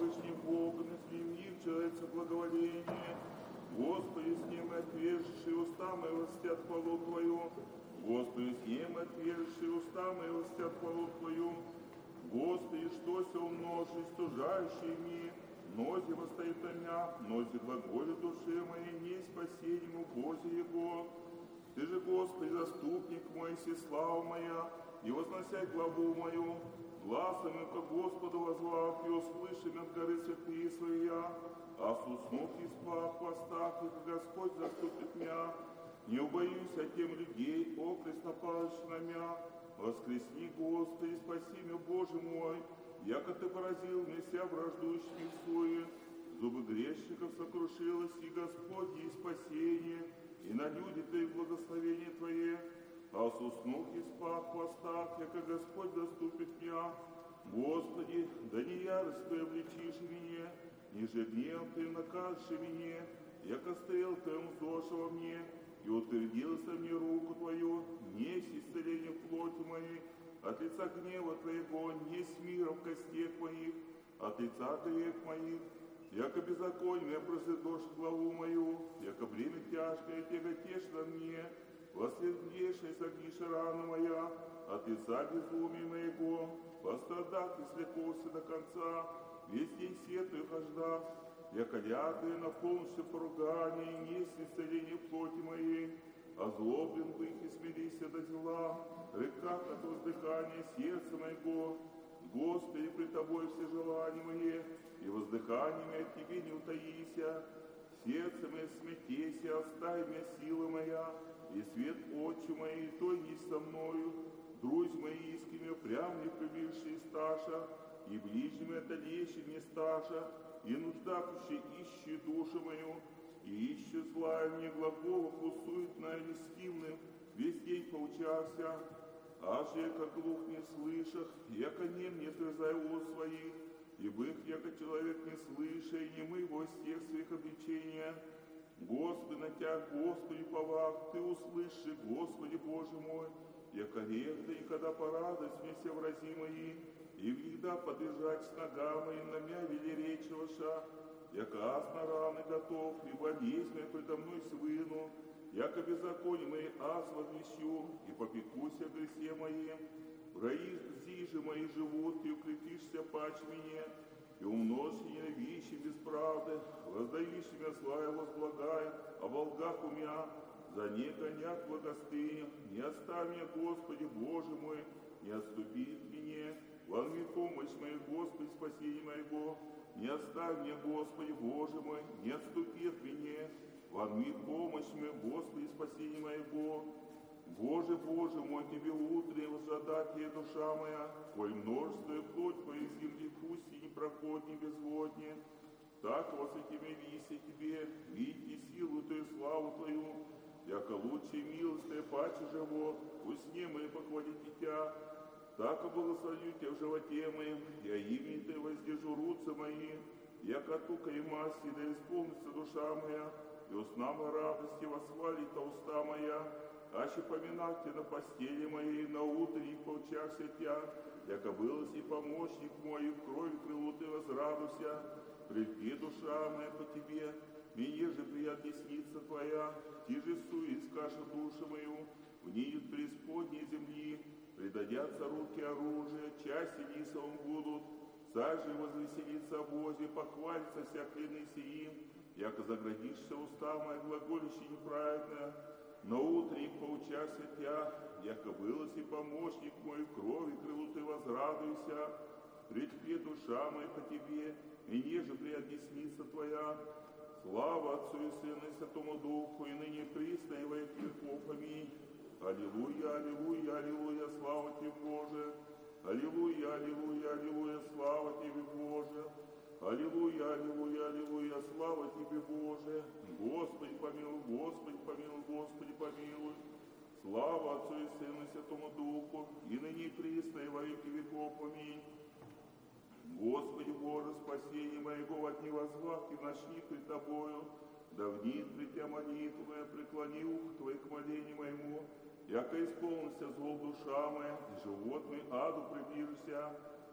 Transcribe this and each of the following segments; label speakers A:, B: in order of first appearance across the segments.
A: Всевышний Бог, на сними в человеце благоволение. Господи, с ним отвержшие уста мои властят хвалу Твою. Господи, с ним отвержшие уста мои властят хвалу Твою. Господи, что се умножишь, стужающий ми, нози восстоит меня, нози глаголе души моей, не спасением Бозе Его. Ты же, Господи, заступник мой, всеслава моя, и возносяй главу мою, гласом ко Господу возвав, и услышим от горы святые своя, а суснув и спав в постах, и Господь заступит меня. Не убоюсь от тем людей, окрест нападающих на меня. Воскресни, Господи, спаси меня, Боже мой, яко Ты поразил меня ся враждующими в суе. Зубы грешников сокрушилось, и Господь есть спасение, и на люди Ты благословение Твое. А суснув и спав в постах, яко Господь заступит меня. Господи, да не ярость Ты обличишь меня, ниже гнев Ты накажешь меня, яко стрел Ты мзоша во мне, и утвердилась мне руку Твою, несть исцеление в плоти моей, от лица гнева Твоего, несть мира в костях моих, от лица грех моих, яко беззаконие прозидошь главу мою, яко бремя тяжкое тяготешь на мне, воследнейшая согниша рана моя, от лица безумия моего, пострадав и слепался до конца, весь день сетую хожда, яко лягая на полночи поругания, и несть исцеление плоти моей, озлоблен быть и смирися до зла, река от воздыхания сердца моего. Господи, пред Тобой все желания мои, и воздыханиями от Тебе не утаися. Сердце мое смятейся, оставь меня сила моя, и свет очи мои, то есть со мною. Друзь мои искренне прям не прибившие сташа, и ближними отдалечи мне сташа, и нуждавший ищи душу мою, и ищу злая мне глаголов усуетно и льстивным, весь день поучался. Аж яко глух не слышах, яко нем не связай уст своих, и бых, яко человек не слыша, и немы во всех своих обличения. Господи, на Тя, Господи, повах, Ты услыши, Господи, Боже мой, яко рехта, и когда порадость вместе врази мои, и всегда подъезжать с ногами, на мя вели речь ваша, яко аз на раны готов, и болезнь моя предо мной свыну, яко беззаконие мои аз возвещу, и попекусь о грехе моем. Врази же мои живут, и укрепишься пач мне, и умножь ненавищи без правды, воздающий меня зла и возблагая, о волгах у меня, за не коняк благостыню, не оставь меня, Господи, Боже мой, не отступи от меня, вон мне помощь моя, Господи, спасение моего, не оставь меня, Господи, Боже мой, не отступи от меня, вон мне помощь моя, Господи, спасение моего. Боже, Боже мой, Тебе утре возжадать я, душа моя, коль множество и плоть твоей земли пусть и не проходни безводне. Так восхитиме виси Тебе, видите силу Твою, славу Твою, яко лучшей милостью паче живот, пусть не мы похвалите Тя. Так благословлю Тебя в животе моем, я имени Ты воздержу руцы мои, яко тука и масти, да исполнится душа моя, и устнам радости восхвалит уста моя. Аще поминать Тебя на постели моей, на утренних поучахся Тя, яко былось и помощник мой, и в крови крылу Ты возрадуйся. Припи, душа моя, по Тебе, мне же приятней снится Твоя, Ти же искаша душу мою, в ней преисподней земли, предадятся руки оружия, части нисовым будут, царь же возвеселится о Бозе, похвалится всякий сиим, яко заградишься уста моя, глаголище неправедное. На утренник поучася Тя, яко былось и помощник мой, в крови крылу Ты возрадуйся. Предпе, душа моя, по Тебе, мне же приятней снится Твоя. Слава Отцу и Сыну и Святому Духу, и ныне присно, и во веки веков. Аминь. Аллилуйя, аллилуйя, аллилуйя, слава Тебе, Боже. Аллилуйя, аллилуйя, аллилуйя, слава Тебе, Боже. Аллилуйя, аллилуйя, аллилуйя, слава Тебе, Боже. Господи помилуй, Господи помилуй, Господи помилуй. Слава Отцу и Сыну и Святому Духу, и ныне и присно, и во веки веков. Аминь. Господи Боже, спасение моего от невозвах и ночни пред Тобою, да внит пред Тя молитву моя, преклони ухо Твое к молению моему, яко исполнился зло душа моя, и живот мой аду приближися.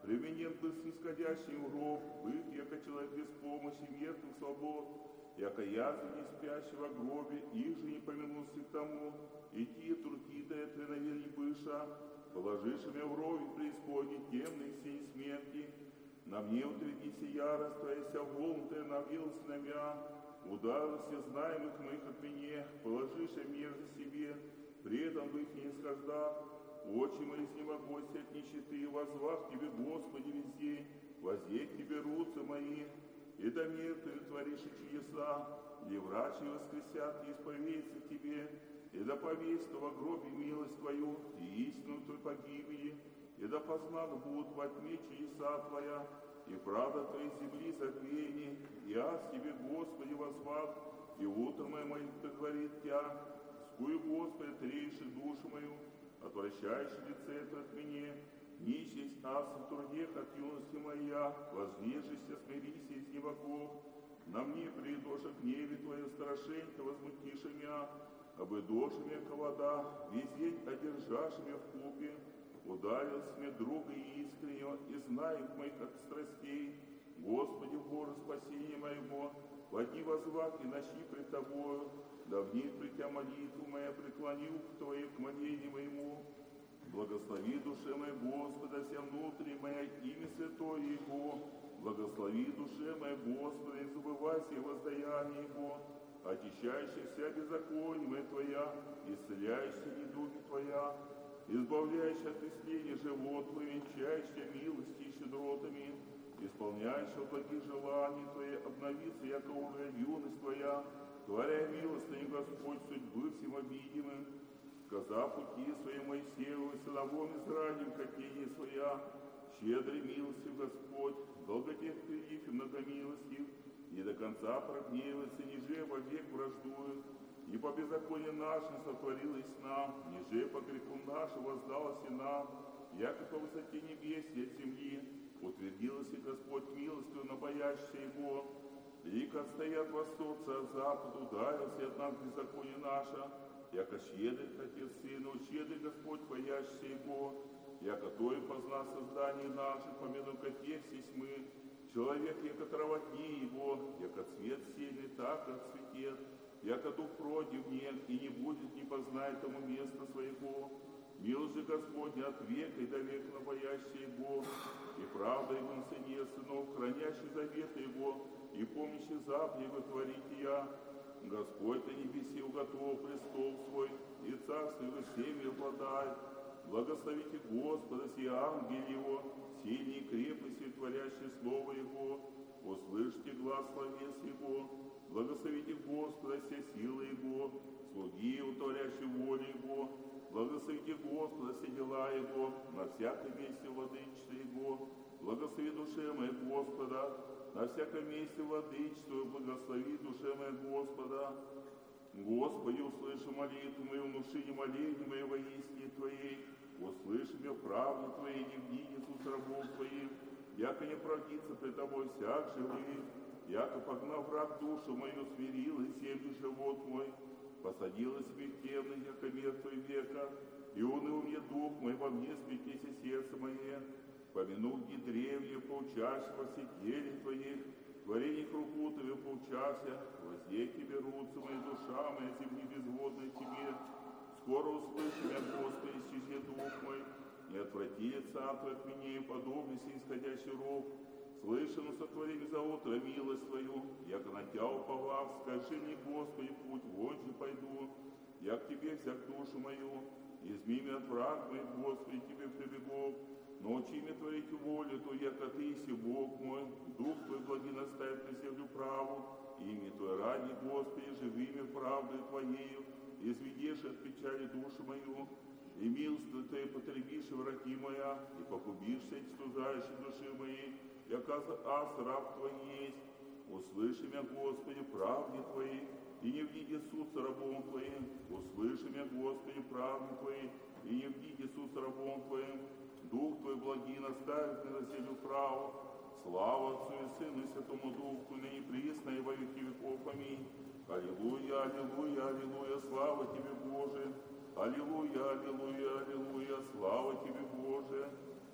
A: Применен бы снисходящий в гроб, быв, яко человек без помощи, мертвых свобод, яко язвы не спящего в гробе, их же не помянулся к тому, и те туркитая треновели быша, положившими в гробе преисподней темной сей смерти. На мне утвердися ярость твоя, ся волнутая навелась на мя, ударился знаемых моих от меня, положивши мерзость себе, при этом бы их не исхожда. Очи мои изнемогость от нищеты, возвав Тебе, Господи, весь день, воздеть Тебе руцы мои, и до мертвые творишь чудеса, и врачи воскресят, и исповедятся Тебе, и да повесть во гробе милость Твою, и истину Твою погибели, и да познаны будут во тьме чудеса Твоя, и правда Твоей земли забвение, и аз Тебе, Господи, возвав, и утро мое предварит Тя, скую, Господи, трейши душу мою, отвращающий лице это от меня, нищесть аз в трудех от юности моя, вознежися, смирися из невоков, на мне придоша гневе Твое страшенько возмутиша мя, обыдоша мя ковода, весь день одержаша мя в купе, ударился мне друга и искреннего, и знаю моих от страстей, Господи, Боже, спасение моего, во дни возвах и ночи пред Тобою, давней притя молитву моя преклонил к Твоей к молению моему. Благослови душе моей Господа, вся внутренняя моя имя святое Его. Благослови душе моей Господа, не забывайся воздаяние Его, очищающая вся беззаконие Твоя, исцеляющая недуги Твоя, избавляющая от исцеления живот Твой, венчающая милости и щедротами, исполняющая благих желаний Твои, обновится, яко уже юность Твоя, творя милостыню, Господь, судьбы всем обидимым, сказав пути свои Моисееву, сыновом Израилем хотение своя, щедрый милостив Господь, долготерпелив и многомилостив, не до конца прогневается, ниже вовек враждует, и по беззаконию нашим сотворилась нам, ниже по греху нашим воздалась и нам, яко по высоте небес и от земли, утвердилась и Господь милостью на боящихся Его, лик отстоят восточца от запада, ударился от нас беззаконие наше, яко щедрый Отец Сыну, щедрый Господь, боящийся Его, яко то и позна создание наше, помянуй коте все мы, человек, яко трава дни Его, яко цвет сильный, так отцветет, яко дух против нет, и не будет, не познает тому места своего. Милость же Господня от века и до века на боящий Его, и правда Его на сыне сынов, хранящий завет Его, и помнящий заповеди творите я. Господь на небесе уготовил престол свой, и царство Его семя обладает. Благословите Господа, все ангели Его, сильные и крепости, творящие слово Его, услышьте глаз словес Его. Благословите Господа, все силы Его, слуги Его, творящие волю Его. Благословите Господа, все дела Его, на всяком месте владычества Его. Благослови душе моей Господа, на всяком месте владычества, благослови душе моей Господа. Господи, услыши молитву мою, внуши моление мое во истине Твоей. Услыши меня правду Твоей, не вни Иисус рабов Твоих, яко не правдится пред Тобой всяк живых, яко погнав враг душу мою, смирил и землю живот мой, посадила себе в темный, яко мертвый века, и уныл мне дух мой, во мне смятися сердце мое, помянул дни древние, поучащие во все деле Твоих, творених руку Твою поучася, воздей Тебе руцы мои, душа моя, земли безводной Тебе. Скоро услыши меня, Господи, исчезни дух мой, не отврати лица Твой от меня, и подобнися исходящий рог. Слышно сотвори за утро милость Твою, яко на Тя уповав, скажи мне, Господи, путь вон же пойду, я к Тебе взяк душу мою, изми меня от враг моих, Господи, Тебе прибегу. Научи меня творить волю Твою, яко Ты еси Бог мой, Дух Твой благи наставит на землю праву, имя Твое ради, Господи, живыми правдой Твоею, изведешь от печали душу мою, и милостью Твоей потребишь враги моя, и погубишься эти стужающие души моей, яко аз раб Твой есть. Услыши меня, Господи, правде Твоей, и не вниди суд с рабом Твоим. Услыши меня, Господи, правде Твоей, и не вниди суд с рабом Твоим. Дух Твой благий наставит на землю праву. Слава Отцу и Сыну и Святому Духу, ныне присно и во веки веков. Аминь. Аллилуйя, аллилуйя, аллилуйя, слава Тебе, Боже. Аллилуйя, аллилуйя, аллилуйя, слава Тебе, Боже.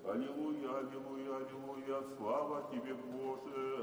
A: Аллилуйя, аллилуйя, аллилуйя, слава Тебе, Боже.